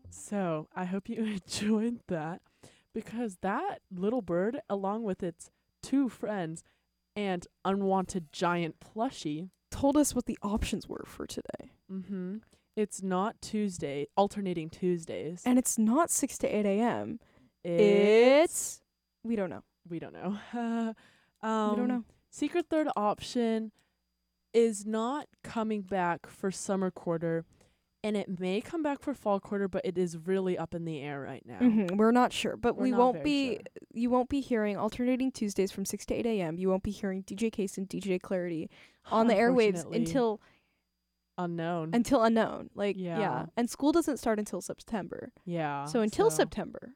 So I hope you enjoyed that, because that little bird, along with its two friends and unwanted giant plushie, Told us what the options were for today. it's not alternating Tuesdays. And it's not 6 to 8 a.m. It's We don't know. we don't know. We don't know. Secret third option is not coming back for summer quarter, and it may come back for fall quarter, but it is really up in the air right now. We're not sure, but We're we not won't very be. sure. You won't be hearing alternating Tuesdays from 6 to 8 a.m. You won't be hearing DJ Case and DJ Clarity on the airwaves Unfortunately, unknown. until unknown. Like Yeah. and school doesn't start until September. Yeah. So until September.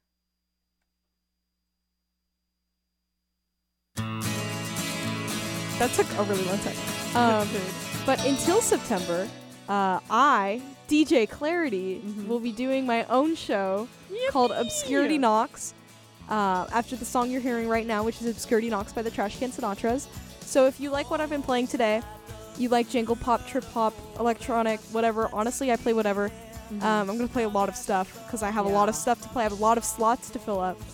That took a really long time. But until September, I, DJ Clarity, will be doing my own show called Obscurity Knocks. After the song you're hearing right now, which is Obscurity Knocks by the Trash Can Sinatras. So if you like what I've been playing today, you like jangle pop, trip hop, electronic, whatever. Honestly, I play whatever. I'm going to play a lot of stuff because I have a lot of stuff to play. I have a lot of slots to fill up.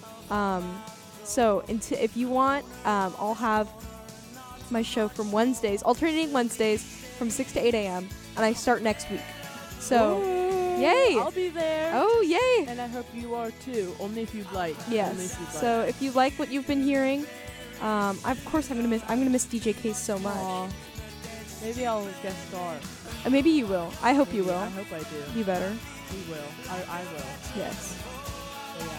So if you want, I'll have my show from Wednesdays, alternating Wednesdays from 6 to 8 a.m. and I start next week. So, yay! I'll be there. Oh, yay! And I hope you are too. Only if you'd like. Yes. Only if you'd like. So if you like what you've been hearing, of course I'm gonna miss DJ Case so much. Aw. Maybe I'll guest star. Maybe you will. I hope you will. I hope I do. You better. We will. I will. Yes. So yeah.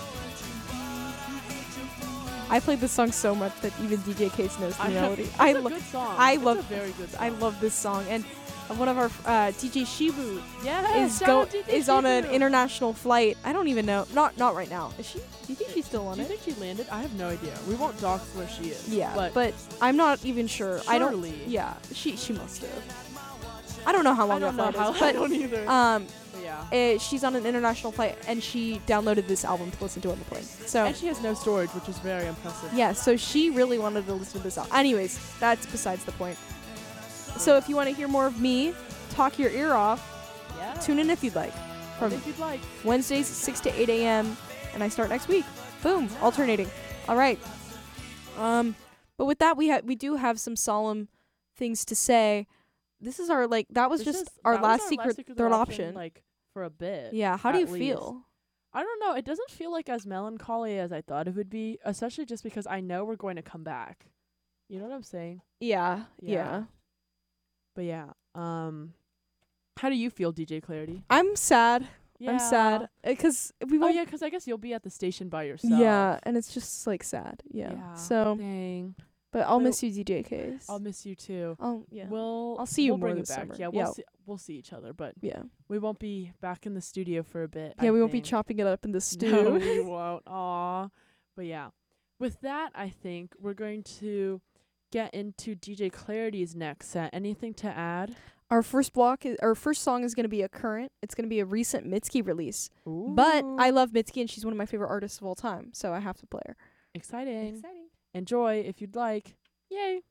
I played this song so much that even DJ Case knows the melody. It's a good song. It's a very good song. I love this song, and one of our DJ Shibu Yes, is on an international flight. I don't even know. Not right now. Is she? Do you think she's still on Do you it? think she landed? I have no idea. We won't dox where she is. Yeah, but I'm not even sure. Surely. I don't. Yeah, she must have. I don't know how long that flight is, I but don't either. yeah. She's on an international flight, and she downloaded this album to listen to on the plane. So And she has no storage, which is very impressive. yeah, so she really wanted to listen to this album. Anyways, that's besides the point. So if you want to hear more of me talk your ear off, Yeah. tune in if you'd like. From if you'd like. Wednesdays 6 to 8 a.m. and I start next week. Boom, alternating. All right. But with that, we do have some solemn things to say. This is our that was our last secret third option. Like for a bit. Yeah. How do you at feel? least. I don't know. It doesn't feel like as melancholy as I thought it would be, especially just because I know we're going to come back. You know what I'm saying? Yeah. But yeah. How do you feel, DJ Clarity? I'm sad. Yeah. I'm sad because we won't. Oh yeah, 'cause I guess you'll be at the station by yourself. Yeah, and it's just sad. Yeah. So, dang. but I'll But miss you, DJ Case. I'll miss you too. Yeah. I'll see you we'll more bring it this back. summer. Yeah, Yeah. we'll see each other, but Yeah. we won't be back in the studio for a bit. Yeah, I we won't be think. chopping it up in the stew. No, we won't. Aw. But yeah. With that, I think we're going to get into DJ Clarity's next set. Anything to add? Our first song is going to be a current. It's going to be a recent Mitski release. Ooh. But I love Mitski, and she's one of my favorite artists of all time, so I have to play her. Exciting. Enjoy if you'd like. Yay.